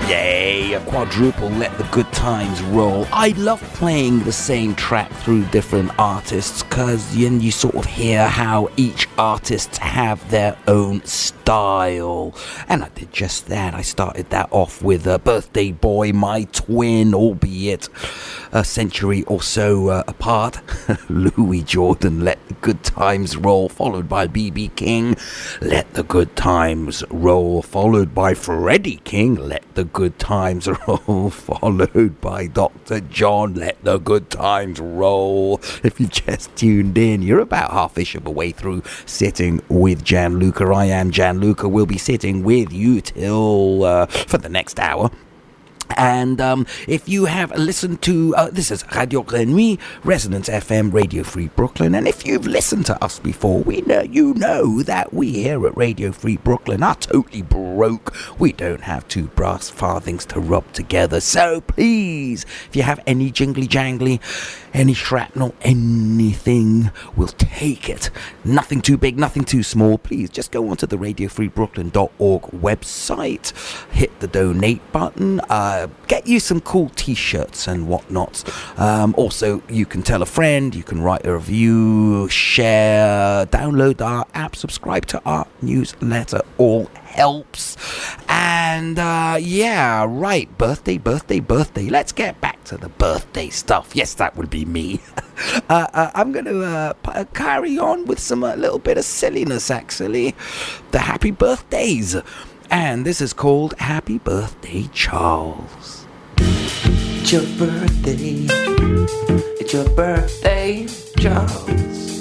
Yay, a quadruple Let the Good Times Roll. I love playing the same track through different artists because then you sort of hear how each artist have their own style. And I did just that. I started that off with Birthday Boy, my twin, albeit a century or so apart. Louis Jordan, Let the Good Times Roll, followed by B.B. King, Let the Good Times Roll, followed by Freddie King, Let the Good Times Roll, followed by Dr. John, Let the Good Times Roll. If you've just tuned in, you're about half-ish of a way through Sitting with Gianluca. I am Gianluca. We'll be sitting with you till for the next hour. And if you have listened to, this is Radio Grenouille, Resonance FM, Radio Free Brooklyn. And if you've listened to us before, you know that we here at Radio Free Brooklyn are totally broke. We don't have two brass farthings to rub together. So please, if you have any jingly jangly, any shrapnel, anything, we'll take it. Nothing too big, nothing too small. Please just go onto the radiofreebrooklyn.org website, hit the donate button, get you some cool t-shirts and whatnot. Also, you can tell a friend, you can write a review, share, download our app, subscribe to our newsletter. All helps. And yeah, right, birthday. Let's get back to the birthday stuff. Yes, that would be me. I'm going to carry on with some little bit of silliness, actually. The happy birthdays. And this is called Happy Birthday, Charles. It's your birthday. It's your birthday, Charles.